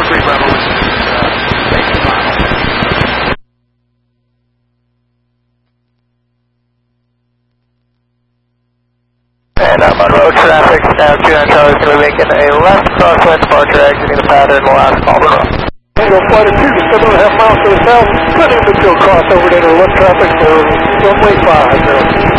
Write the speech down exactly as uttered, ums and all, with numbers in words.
three Bravo, which is uh, station final. And I'm on road traffic, now two nine Charlie is going to be making a left crosswind departure, exiting the pattern, last Marlboro. Tango Flight of two, seven and a half miles to the south, putting the field crossover to enter left traffic for runway five.